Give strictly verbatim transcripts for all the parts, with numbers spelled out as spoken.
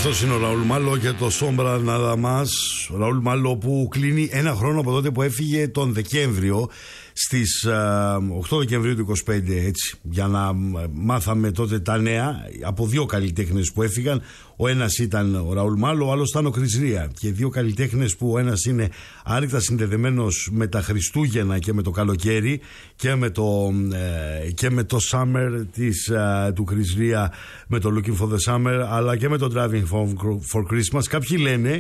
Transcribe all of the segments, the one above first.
Αυτός είναι ο Ραούλ Μάλο και το Sombra Nada Más. Ο Ραούλ Μάλο που κλείνει ένα χρόνο από τότε που έφυγε τον Δεκέμβριο, στις οκτώ Δεκεμβρίου του είκοσι πέντε, έτσι, για να μάθαμε τότε τα νέα από δύο καλλιτέχνες που έφυγαν. Ο ένας ήταν ο Ραούλ Μάλο, ο άλλος ήταν ο Chris Ria, και δύο καλλιτέχνες που ο ένας είναι άρρηκτα συνδεδεμένος με τα Χριστούγεννα και με το καλοκαίρι και με το, ε, και με το Summer της, ε, του Chris Ria, με το Looking for the Summer, αλλά και με το Driving for Christmas. Κάποιοι λένε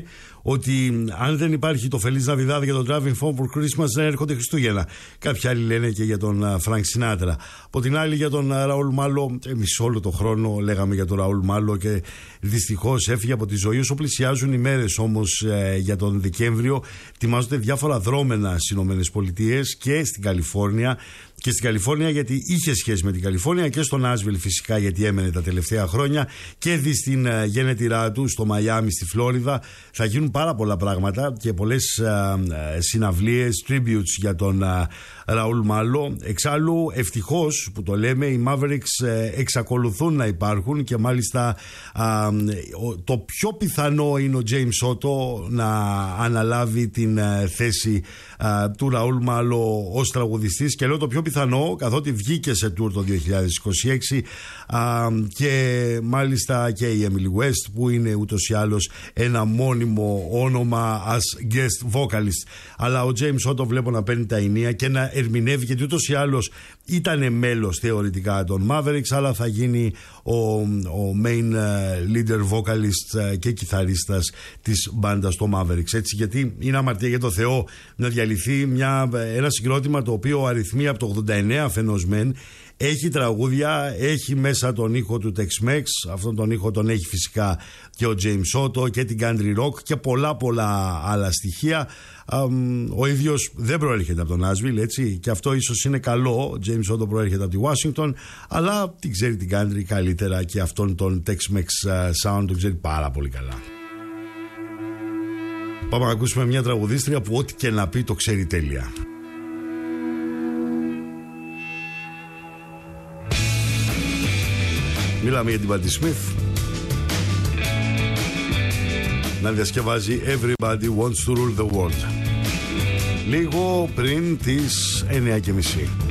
ότι αν δεν υπάρχει το Feliz Navidad για το Driving for Christmas, δεν έρχονται Χριστούγεννα. Κάποιοι άλλοι λένε και για τον Frank Sinatra. Από την άλλη, για τον Ραούλ Μάλο, εμείς όλο το χρόνο λέγαμε για τον Ραούλ Μάλο και δυστυχώς έφυγε από τη ζωή. Όσο πλησιάζουν οι μέρες όμως ε, για τον Δεκέμβριο, ετοιμάζονται διάφορα δρόμενα στις ΗΠΑ και στην Καλιφόρνια. Και στην Καλιφόρνια, γιατί είχε σχέση με την Καλιφόρνια, και στο Νάσβιλ φυσικά, γιατί έμενε τα τελευταία χρόνια, και δει στην uh, γένετηρά του στο Μαϊάμι, στη Φλόριδα. Θα γίνουν πάρα πολλά πράγματα και πολλές uh, συναυλίες, tributes για τον uh, Ραούλ Μάλο. Εξάλλου, ευτυχώς που το λέμε, οι Mavericks uh, εξακολουθούν να υπάρχουν, και μάλιστα uh, το πιο πιθανό είναι ο James Otto να αναλάβει την uh, θέση uh, του Ραούλ Μάλο ως τραγουδιστής. Και λέω το πιο πιθανό, καθότι βγήκε σε tour το δύο χιλιάδες είκοσι έξι, α, και μάλιστα και η Emily West, που είναι ούτως ή άλλως ένα μόνιμο όνομα as guest vocalist. Αλλά ο James Otto βλέπω να παίρνει τα ενία και να ερμηνεύει, γιατί ούτως ή άλλως ήταν μέλος θεωρητικά των Mavericks, αλλά θα γίνει ο, ο main leader vocalist και κιθαρίστας της μπάντας των Mavericks. Έτσι, γιατί είναι αμαρτία για το Θεό να διαλυθεί μια, ένα συγκρότημα το οποίο αριθμεί από το ογδόντα εννέα αφενός μεν, έχει τραγούδια, έχει μέσα τον ήχο του Tex-Mex, αυτόν τον ήχο τον έχει φυσικά και ο James Otto και την country rock και πολλά πολλά άλλα στοιχεία. Ο ίδιος δεν προέρχεται από τον Nashville, έτσι, και αυτό ίσως είναι καλό. Ο James Otto προέρχεται από τη Washington, αλλά την ξέρει την country καλύτερα, και αυτόν τον Tex-Mex sound τον ξέρει πάρα πολύ καλά. Πάμε να ακούσουμε μια τραγουδίστρια που ό,τι και να πει το ξέρει τέλεια. Μιλάμε για την Patti Smith, να διασκευάζει Everybody Wants to Rule the World, λίγο πριν τις εννιά και μισή.